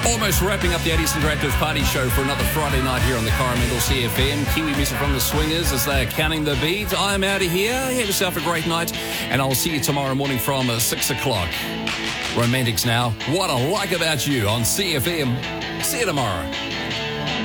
Almost wrapping up the 80s Interactive Party Show for another Friday night here on the Coromandel CFM. Kiwi music from the Swingers as they're counting the beads. I'm out of here. Have yourself a great night, and I'll see you tomorrow morning from 6 o'clock. Romantics now. What I like about you on CFM. See you tomorrow.